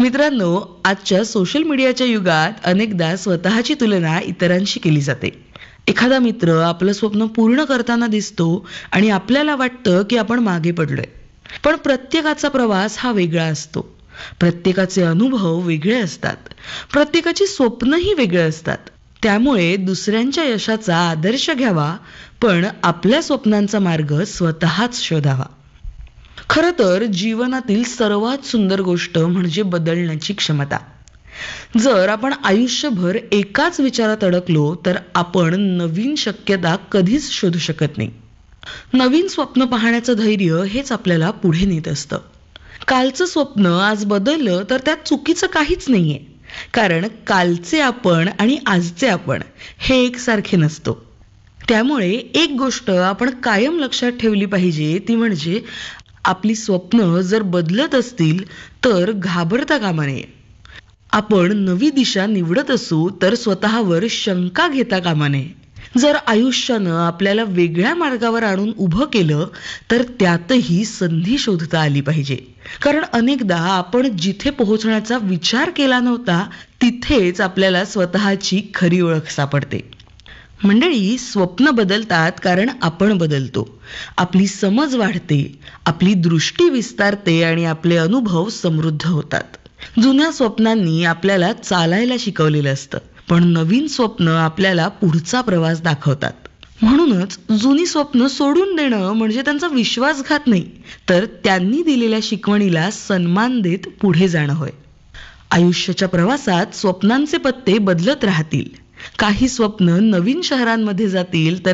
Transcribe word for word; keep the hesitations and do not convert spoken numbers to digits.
मित्रांनो, आजच्या सोशल मीडियाच्या युगात अनेकदा स्वतःची तुलना इतरांशी केली जाते. एखादा मित्र आपलं स्वप्न पूर्ण करताना दिसतो आणि आपल्याला वाटतं की आपण मागे पडलोय. पण प्रत्येकाचा प्रवास हा वेगळा असतो. प्रत्येकाचे अनुभव वेगळे असतात. प्रत्येकाची स्वप्नही वेगळे असतात. त्यामुळे दुसऱ्यांच्या यशाचा आदर्श घ्यावा, पण आपल्या स्वप्नांचा मार्ग स्वतःच शोधावा. खरं तर जीवनातील सर्वात सुंदर गोष्ट म्हणजे बदलण्याची क्षमता. जर आपण आयुष्यभर एकाच विचारात अडकलो तर आपण नवीन शक्यता कधीच शोधू शकत नाही. नवीन स्वप्न पाहण्याचं धैर्य हेच आपल्याला पुढे नेत असतं. कालचं स्वप्न आज बदललं तर त्यात चुकीचं काहीच नाहीये, कारण कालचे आपण आणि आजचे आपण हे एकसारखे नसतो. त्यामुळे एक गोष्ट आपण कायम लक्षात ठेवली पाहिजे, ती म्हणजे आपली स्वप्न जर बदलत असतील तर घाबरता कामा नये. आपण नवी दिशा निवडत असू तर स्वतःवर शंका घेता कामा नये. जर आयुष्यानं आपल्याला वेगळ्या मार्गावर आणून उभं केलं तर त्यातही संधी शोधता आली पाहिजे. कारण अनेकदा आपण जिथे पोहोचण्याचा विचार केला नव्हता तिथेच आपल्याला स्वतःची खरी ओळख सापडते. मंडळी, स्वप्न बदलतात कारण आपण बदलतो. आपली समज वाढते, आपली दृष्टी विस्तारते आणि आपले अनुभव समृद्ध होतात. जुन्या स्वप्नांनी आपल्याला चालायला शिकवलेलं असतं, पण नवीन स्वप्न आपल्याला पुढचा प्रवास दाखवतात. म्हणूनच जुनी स्वप्न सोडून देणं म्हणजे त्यांचा विश्वासघात नाही, तर त्यांनी दिलेल्या शिकवणीला सन्मान देत पुढे जाणं होय. आयुष्याच्या प्रवासात स्वप्नांचे पत्ते बदलत राहतील. काही स्वप्न नवीन शहरांमध्ये जातील तर